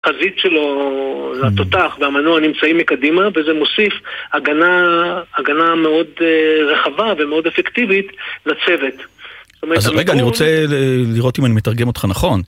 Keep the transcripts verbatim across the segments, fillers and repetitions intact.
החזית שלו, התותח והמנוע נמצאים מקדימה, וזה מוסיף הגנה, הגנה מאוד רחבה ומאוד אפקטיבית לצוות. אז רגע, אני רוצה לראות אם אני מתרגם אותך נכון.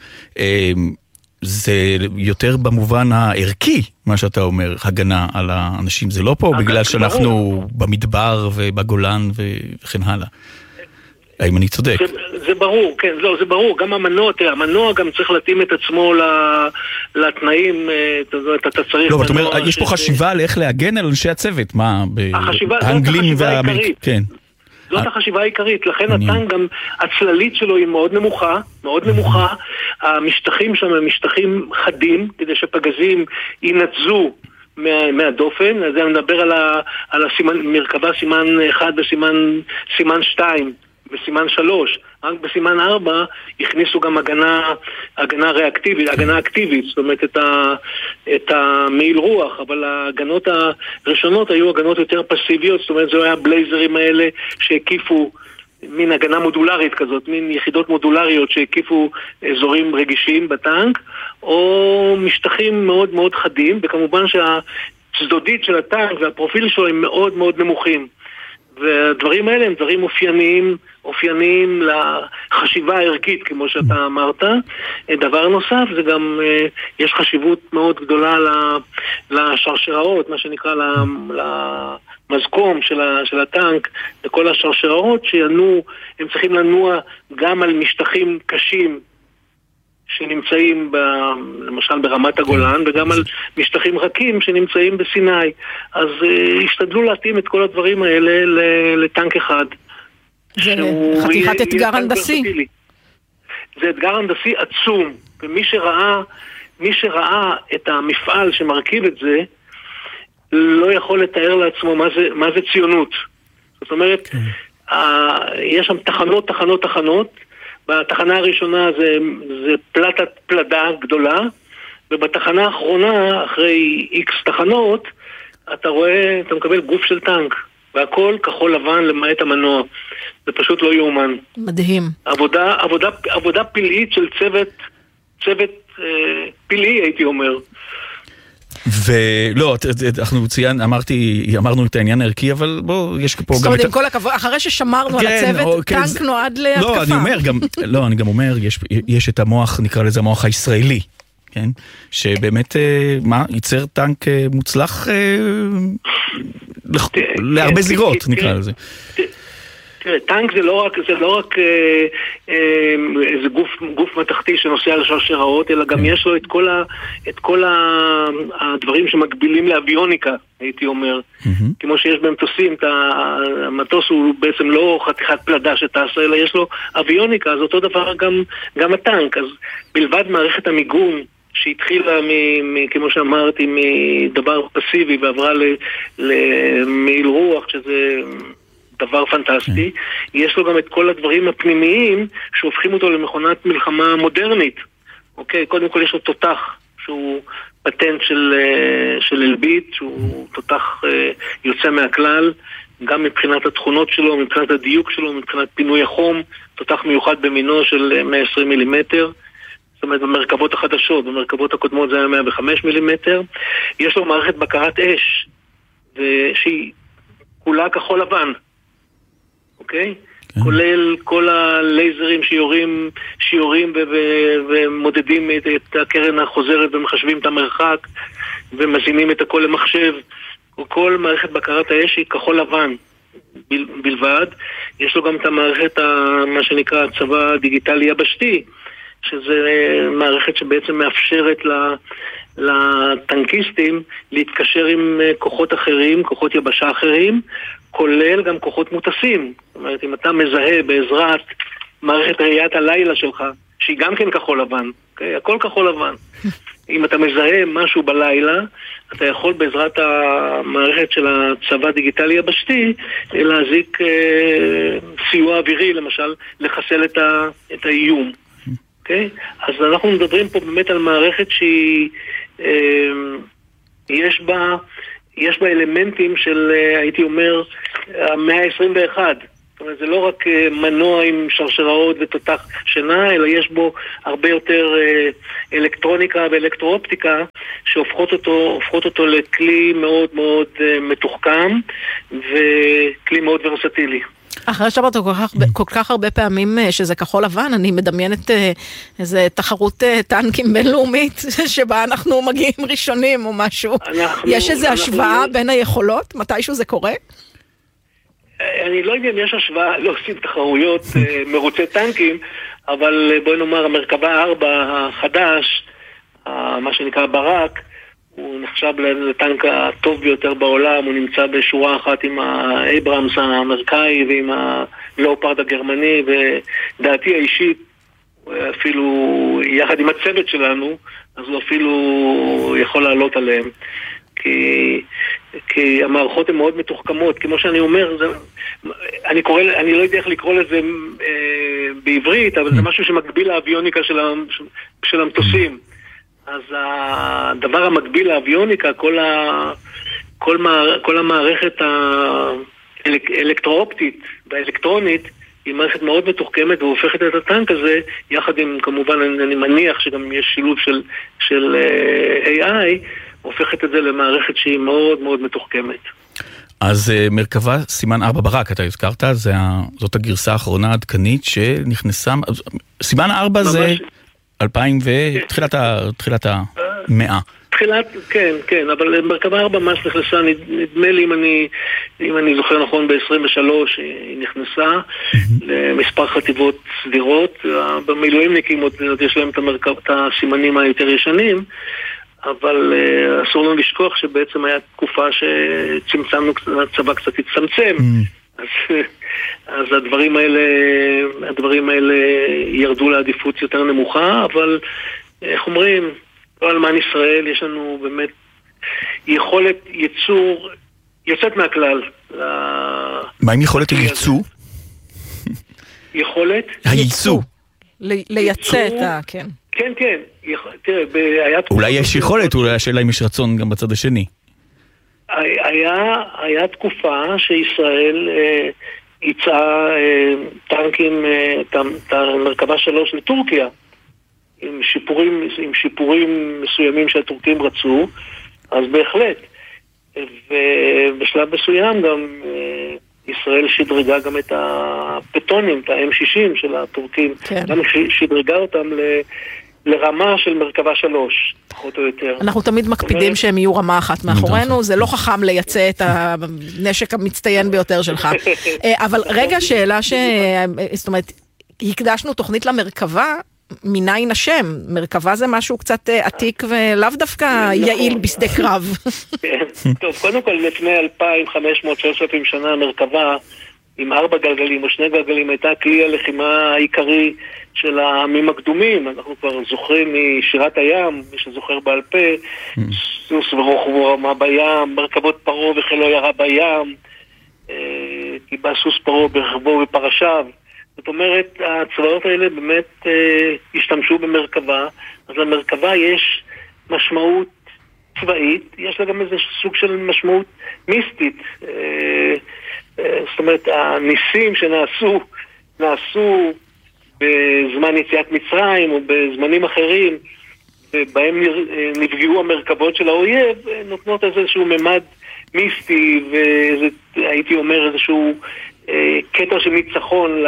זה יותר במובן הערכי, מה שאתה אומר, הגנה על האנשים. זה לא פה בגלל שאנחנו במדבר ובגולן וכן הלאה. האם אני צודק? זה, זה ברור, כן, לא, זה ברור. גם המנוע, תראה, המנוע גם צריך להתאים את עצמו לתנאים, אתה, אתה צריך... לא, אבל אתה אומר, יש פה חשיבה על איך להגן על אנשי הצוות, מה, באנגלים והאמריק, כן. זאת החשיבה העיקרית, לכן הטנק גם, הצללית שלו היא מאוד נמוכה, מאוד נמוכה, המשטחים שם הם משטחים חדים, כדי שפגזים ינצזו מה, מהדופן, אז אני מדבר על, ה, על הסימן, מרכבה סימן אחד וסימן סימן שתיים וסימן שלוש, רק בסימן ארבע הכניסו גם הגנה, הגנה ריאקטיבית, הגנה אקטיבית, זאת אומרת את, ה, את המעיל רוח, אבל ההגנות הראשונות היו הגנות יותר פסיביות, זאת אומרת זה היה בלייזרים האלה שהקיפו מין הגנה מודולרית כזאת, מין יחידות מודולריות שהקיפו אזורים רגישים בטנק, או משטחים מאוד מאוד חדים, וכמובן שהצדודית של הטנק והפרופיל שלו הם מאוד מאוד נמוכים. והדברים האלה הם דברים אופייניים, אופייניים לחשיבה הערכית, כמו שאתה אמרת. דבר נוסף, זה גם, יש חשיבות מאוד גדולה לשרשראות, מה שנקרא למזקום של הטנק, לכל השרשראות שינוע, הם צריכים לנוע גם על משטחים קשים, שנמצאים ב, למשל ברמת הגולן, וגם על משטחים רכים שנמצאים בסיני. אז uh, השתדלו להתאים את כל הדברים האלה לטנק אחד. זה חתיכת אתגר הנדסי. זה אתגר הנדסי עצום, ומי שראה, מי שראה את המפעל שמרכיב את זה, לא יכול לתאר לעצמו מה זה, מה זה ציונות. זאת אומרת, uh, יש שם תחנות, תחנות, תחנות, בתחנה הראשונה זה, זה פלטת פלדה גדולה, ובתחנה האחרונה, אחרי איקס תחנות, אתה רואה, אתה מקבל גוף של טנק, והכל כחול לבן למעט המנוע. זה פשוט לא יאומן. מדהים. עבודה, עבודה, עבודה פלאית של צוות, צוות אה, פלאי, הייתי אומר. ולא, אנחנו ציין, אמרתי, אמרנו את העניין הערכי, אבל בוא, יש פה גם... זאת אומרת, עם כל הכבוד, אחרי ששמרנו על הצוות, טנק נועד להתקפה. לא, אני אומר גם, לא, אני גם אומר, יש את המוח, נקרא לזה המוח הישראלי, כן? שבאמת, מה, ייצר טנק מוצלח להרבה זירות, נקרא לזה. תראה, טנק זה לא רק, זה לא רק אה, אה, איזה גוף, גוף מתחתי שנוסע על שרשראות, אלא גם יש לו את כל, ה, את כל ה, הדברים שמקבילים לאביוניקה, הייתי אומר. Mm-hmm. כמו שיש במטוסים, המטוס הוא בעצם לא חתיכת פלדה שטסה, אלא יש לו אביוניקה, אז אותו דבר גם, גם הטנק. אז בלבד מערכת המיגון, שהתחילה, מ, מ, כמו שאמרתי, מדבר פסיבי ועברה למעיל רוח, שזה... דבר פנטסטי, okay. יש לו גם את כל הדברים הפנימיים שהופכים אותו למכונת מלחמה מודרנית. אוקיי, קודם כל יש לו תותח שהוא פטנט של, של אלביט, שהוא תותח יוצא מהכלל, גם מבחינת התכונות שלו, מבחינת הדיוק שלו, מבחינת פינוי החום, תותח מיוחד במינו של מאה ועשרים מילימטר, זאת אומרת במרכבות החדשות, במרכבות הקודמות זה היה מאה וחמש מילימטר. יש לו מערכת בקרת אש, שהיא כולה כחול לבן. אוקיי? Okay? Okay. כולל כל הלייזרים שיורים, שיורים ו- ו- ומודדים את, את הקרן החוזרת ומחשבים את המרחק ומזינים את הכל למחשב. כל מערכת בקרת האש היא כחול לבן בל- בלבד. יש לו גם את המערכת, ה- מה שנקרא הצבא הדיגיטלי יבשתי, שזה מערכת שבעצם מאפשרת ל- לטנקיסטים להתקשר עם כוחות אחרים, כוחות יבשה אחרים, כולל גם כוחות מוטסים. זאת אומרת, אם אתה מזהה בעזרת מערכת ראיית הלילה שלך, שהיא גם כן כחול לבן, okay? הכל כחול לבן. אם אתה מזהה משהו בלילה, אתה יכול בעזרת המערכת של הצבא הדיגיטלי יבשתי להזיק אה, סיוע אווירי, למשל, לחסל את, ה, את האיום. Okay? אז אנחנו מדברים פה באמת על מערכת שהיא אה, יש בה יש בה אלמנטים של, הייתי אומר, המאה ה-עשרים ואחת. זאת אומרת, זה לא רק מנוע עם שרשראות ותותח שינה, אלא יש בו הרבה יותר אלקטרוניקה ואלקטרואופטיקה שהופכות אותו, הופכות אותו לכלי מאוד מאוד מתוחכם וכלי מאוד ורסטילי. אחרי שאמרת כל כך, כל כך הרבה פעמים שזה כחול לבן, אני מדמיינת איזה תחרות טנקים בינלאומית שבה אנחנו מגיעים ראשונים או משהו. אנחנו, יש איזו השוואה לא... בין היכולות? מתישהו זה קורה? אני לא יודע אם יש השוואה, לא עושים תחרויות מרוצי טנקים, אבל בואי נאמר, המרכבה ארבע החדש, מה שנקרא ברק, הוא נחשב לטנק הטוב ביותר בעולם, הוא נמצא בשורה אחת עם האברמס האמריקאי ועם הלאופרד הגרמני, ודעתי האישית, אפילו יחד עם הצוות שלנו, אז הוא אפילו יכול לעלות עליהם. כי, כי המערכות הן מאוד מתוחכמות, כמו שאני אומר, זה, אני, קורא, אני לא יודע איך לקרוא לזה אה, בעברית, אבל זה משהו שמקביל לאביוניקה של, של המטוסים. אז הדבר המקביל לאביוניקה, כל, ה, כל, מה, כל המערכת האלקטרואופטית והאלקטרונית, היא מערכת מאוד מתוחכמת והופכת את הטנק הזה, יחד עם, כמובן, אני, אני מניח שגם יש שילוב של, של איי איי, הופכת את זה למערכת שהיא מאוד מאוד מתוחכמת. אז מרכבה סימן ארבע ברק, אתה הזכרת, זה, זאת הגרסה האחרונה העדכנית שנכנסה, סימן ארבע זה אלפיים ותחילת תחילת המאה. תחילת, כן, כן, אבל מרכבה ארבע ממש נכנסה, נדמה לי אם אני, אם אני זוכר נכון, ב-עשרים ושלוש היא נכנסה למספר חטיבות סדירות, במילואימניקים עוד יש להם את, המרכב, את הסימנים היותר ישנים, אבל uh, אסור לנו לשכוח שבעצם היה תקופה שצמצמנו, הצבא קצת הצטמצם, mm. אז, אז הדברים האלה, הדברים האלה ירדו לעדיפות יותר נמוכה, אבל איך אומרים, לא אלמן ישראל, יש לנו באמת יכולת ייצור יוצאת מהכלל. מה עם יכולת הייצוא? יכולת? הייצוא. לייצא את ה... כן. כן, כן. תראה, היה... אולי יש יכולת, אולי השאלה אם יש רצון גם בצד השני. היה, היה תקופה שישראל אה, ייצאה אה, טנקים, אה, את המרכבה שלוש לטורקיה, עם שיפורים, עם שיפורים מסוימים שהטורקים רצו, אז בהחלט. ובשלב מסוים גם אה, ישראל שדרגה גם את הפטונים, את ה-אם שישים של הטורקים, כן. גם שדרגה אותם ל... לרמה של מרכבה שלוש, פחות או יותר. אנחנו תמיד מקפידים שהם יהיו רמה אחת מאחורינו, זה לא חכם לייצא את הנשק המצטיין ביותר שלך. אבל רגע, שאלה ש... זאת אומרת, הקדשנו תוכנית למרכבה, מניין השם. מרכבה זה משהו קצת עתיק ולאו דווקא יעיל בשדה קרב. טוב, קודם כל, לפני אלפיים וחמש מאות שלושת אלפים שנה, מרכבה עם ארבע גלגלים או שני גלגלים הייתה כלי הלחימה העיקרי של העמים הקדומים. אנחנו כבר זוכרים משירת הים, מי שזוכר בעל פה, סוס ורוכבו רמה בים, מרכבות פרעה וכלו ירה בים, כי בא סוס פרעה ברכבו בפרשיו. זאת אומרת, הצבאות האלה באמת השתמשו במרכבה, אז למרכבה יש משמעות צבאית, יש לה גם איזה סוג של משמעות מיסטית. זאת אומרת, הניסים שנעשו, נעשו בזמן יציאת מצרים או בזמנים אחרים, ובהם נפגעו המרכבות של האויב, נותנות איזשהו ממד מיסטי, והייתי אומר איזשהו קטע של ניצחון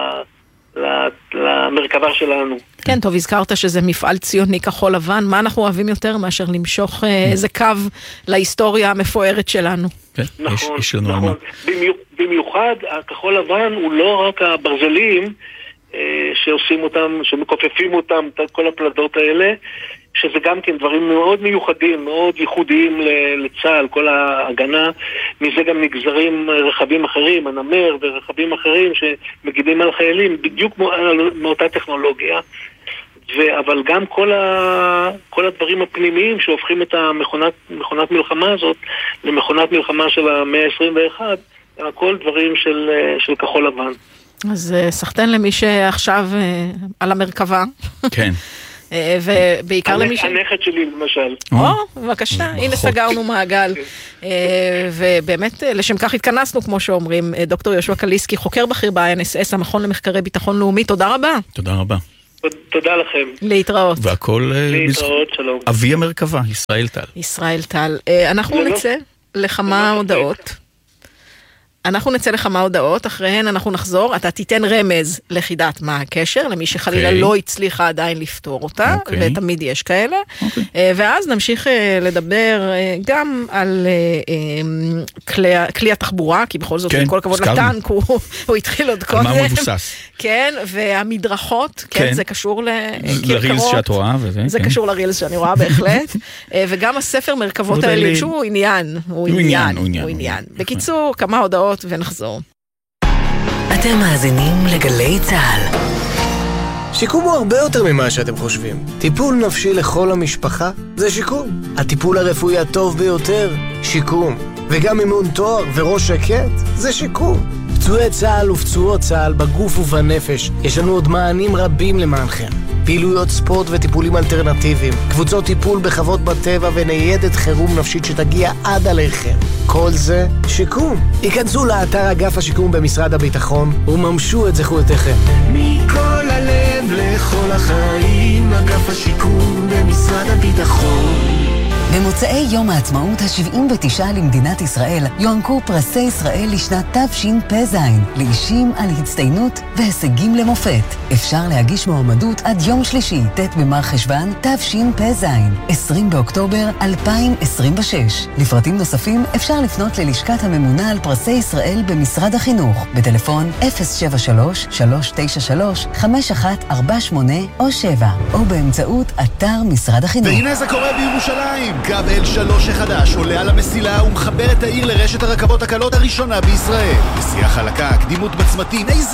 למרכבה שלנו. כן, טוב, הזכרת שזה מפעל ציוני כחול לבן, מה אנחנו אוהבים יותר מאשר למשוך איזה קו להיסטוריה המפוארת שלנו? נכון, נכון. במיוחד, הכחול לבן הוא לא רק הברזלים שעושים אותם, שמכופפים אותם, כל הפלדות האלה, שזה גם כן דברים מאוד מיוחדים, מאוד ייחודיים לצה"ל, כל ההגנה, מזה גם נגזרים רכבים אחרים, הנמר ורכבים אחרים שמגידים על חיילים, בדיוק מאותה טכנולוגיה, ו- אבל גם כל, ה- כל הדברים הפנימיים שהופכים את המכונת מכונת מלחמה הזאת למכונת מלחמה של המאה ה-עשרים ואחת, הם הכל דברים של, של כחול לבן. אז סחטן למי שעכשיו על המרכבה. כן. ובעיקר למי ש... הנכד שלי למשל. או, בבקשה, הנה סגרנו מעגל. ובאמת, לשם כך התכנסנו, כמו שאומרים, דוקטור יהושע קליסקי, חוקר בכיר ב-איי אן אס אס, המכון למחקרי ביטחון לאומי, תודה רבה. תודה רבה. תודה לכם. להתראות. והכל... להתראות, שלום. אבי המרכבה, ישראל טל. ישראל טל. אנחנו נצא לכמה הודעות. אנחנו נצא לכמה הודעות, אחריהן אנחנו נחזור, אתה תיתן רמז לחידת מה הקשר, למי שחלילה okay. לא הצליחה עדיין לפתור אותה, okay. ותמיד יש כאלה, okay. ואז נמשיך לדבר גם על כלי, כלי התחבורה, כי בכל זאת, כן, כל הכבוד לטנק, הוא, הוא התחיל עוד קודם. מה הוא מבוסס. כן, והמדרכות, כן, כן. זה קשור לרילס שאת רואה, וזה, זה כן. קשור לרילס שאני רואה בהחלט, וגם הספר מרכבות האלה, שהוא עניין, הוא עניין, הוא עניין. בקיצור, כמה הודעות, ונחזור. אתם מאזינים לגלי צהל. שיקום הוא הרבה יותר ממה שאתם חושבים. טיפול נפשי לכל המשפחה זה שיקום. הטיפול הרפואי הטוב ביותר, שיקום. וגם אימון תואר וראש שקט זה שיקום. פצועי צהל ופצועות צהל בגוף ובנפש, יש לנו עוד מענים רבים למענכם. פעילויות ספורט וטיפולים אלטרנטיביים, קבוצות טיפול בחוות בטבע וניידת חירום נפשית שתגיע עד עליכם. כל זה שיקום. היכנסו לאתר אגף השיקום במשרד הביטחון וממשו את זכויותיכם. מכל הלב לכל החיים, אגף השיקום במשרד הביטחון. במוצאי יום העצמאות ה-שבעים ותשע למדינת ישראל יוענקו פרסי ישראל לשנת תשפ"ז לאישים על הצטיינות והישגים למופת. אפשר להגיש מועמדות עד יום שלישי, ט' במר חשוון תשפ"ז, עשרים באוקטובר אלפיים עשרים ושש. לפרטים נוספים אפשר לפנות ללשכת הממונה על פרסי ישראל במשרד החינוך בטלפון אפס שבע שלוש שלוש תשע שלוש חמש אחת ארבע שמונה או שבע או באמצעות אתר משרד החינוך. והנה זה קורה בירושלים. קו אל שלוש החדש עולה על המסילה ומחבר את העיר לרשת הרכבות הקלות הראשונה בישראל. נסיעה חלקה, קדימות בצמתים, איזה